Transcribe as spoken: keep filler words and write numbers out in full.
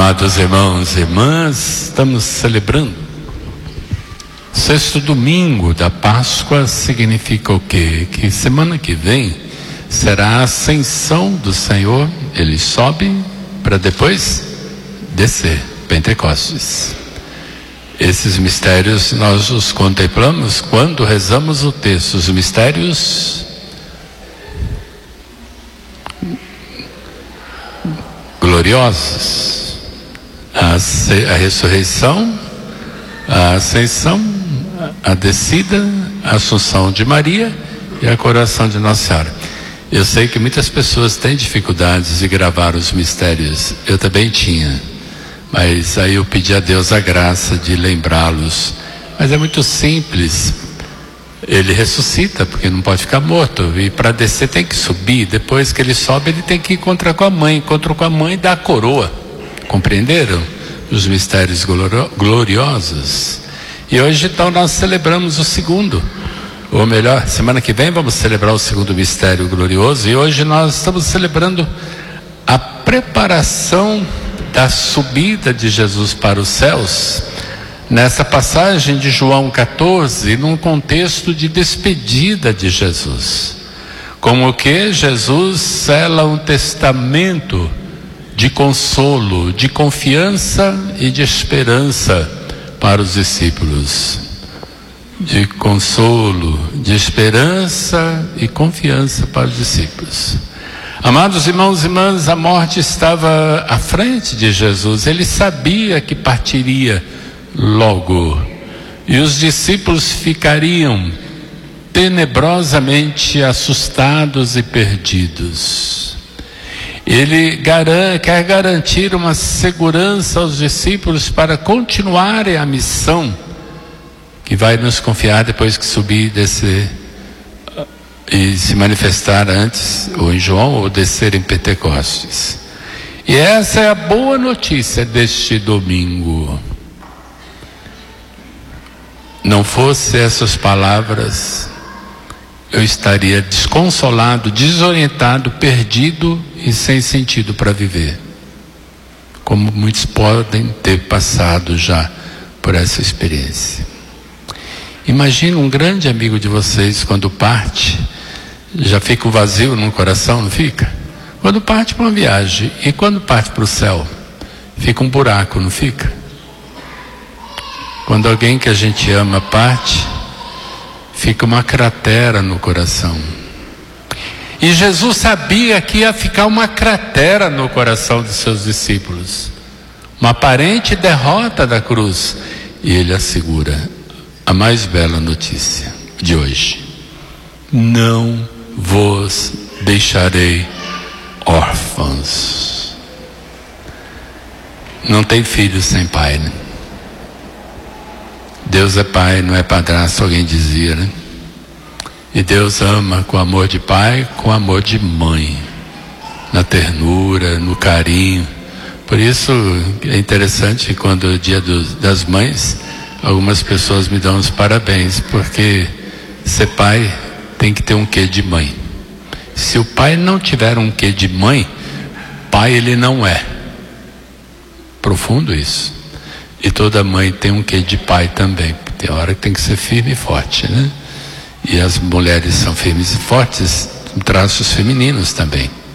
Amados irmãos e irmãs, estamos celebrando sexto domingo da Páscoa. Significa o quê? Que semana que vem será a ascensão do Senhor. Ele sobe para depois descer, Pentecostes. Esses mistérios nós os contemplamos quando rezamos o texto. Os mistérios gloriosos: a, a ressurreição, a ascensão, a descida, a assunção de Maria e a coroação de Nossa Senhora. Eu sei que muitas pessoas têm dificuldades de gravar os mistérios. Eu também tinha, mas aí eu pedi a Deus a graça de lembrá-los. Mas é muito simples. Ele ressuscita, porque não pode ficar morto, e para descer tem que subir. Depois que ele sobe, ele tem que encontrar com a mãe. Encontrou com a mãe e dá a coroa. Compreenderam? Os mistérios gloriosos. E hoje então nós celebramos o segundo, ou melhor, semana que vem vamos celebrar o segundo mistério glorioso. E hoje nós estamos celebrando a preparação da subida de Jesus para os céus, nessa passagem de João quatorze, num contexto de despedida de Jesus. Como que Jesus sela um testamento de consolo, de confiança e de esperança para os discípulos. De consolo, de esperança e confiança para os discípulos. Amados irmãos e irmãs, a morte estava à frente de Jesus. Ele sabia que partiria logo, e os discípulos ficariam tenebrosamente assustados e perdidos. Ele garan- quer garantir uma segurança aos discípulos para continuarem a missão que vai nos confiar depois que subir e descer e se manifestar antes, ou em João, ou descer em Pentecostes. E essa é a boa notícia deste domingo. Não fosse essas palavras, eu estaria desconsolado, desorientado, perdido e sem sentido para viver, como muitos podem ter passado já por essa experiência. Imagina um grande amigo de vocês, quando parte, já fica um vazio no coração, não fica? Quando parte para uma viagem, e quando parte para o céu, fica um buraco, não fica? Quando alguém que a gente ama parte, fica uma cratera no coração. E Jesus sabia que ia ficar uma cratera no coração de seus discípulos, uma aparente derrota da cruz. E ele assegura a mais bela notícia de hoje: não vos deixarei órfãos. Não tem filho sem pai, né? Deus é pai, não é padrasto, alguém dizia, né? E Deus ama com amor de pai, com amor de mãe, na ternura, no carinho. Por isso é interessante quando é o dia dos, das mães, algumas pessoas me dão os parabéns, porque ser pai tem que ter um quê de mãe. Se o pai não tiver um quê de mãe, pai ele não é. Profundo isso. E toda mãe tem um quê de pai também. Tem hora que tem que ser firme e forte, né? E as mulheres são firmes e fortes, traços femininos também.